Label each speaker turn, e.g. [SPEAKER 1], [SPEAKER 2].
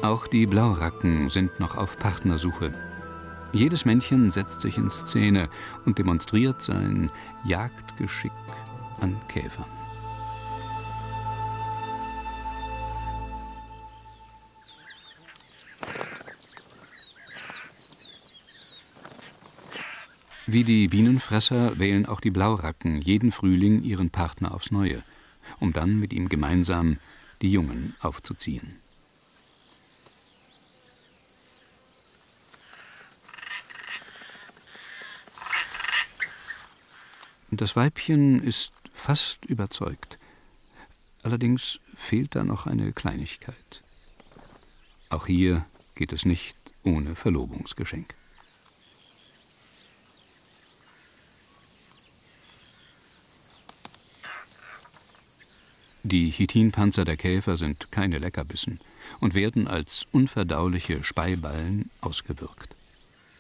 [SPEAKER 1] Auch die Blauracken sind noch auf Partnersuche. Jedes Männchen setzt sich in Szene und demonstriert sein Jagdgeschick an Käfern. Wie die Bienenfresser wählen auch die Blauracken jeden Frühling ihren Partner aufs Neue, um dann mit ihm gemeinsam die Jungen aufzuziehen. Das Weibchen ist fast überzeugt. Allerdings fehlt da noch eine Kleinigkeit. Auch hier geht es nicht ohne Verlobungsgeschenk. Die Chitinpanzer der Käfer sind keine Leckerbissen und werden als unverdauliche Speiballen ausgewürgt.